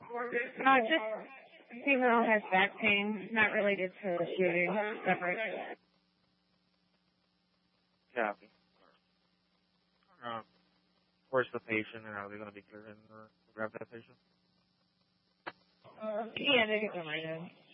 Just female has back pain, not related to the shooting, separate. Copy. Where's the patient, and are they going to be cleared in to grab that patient? Yeah, they get them right in.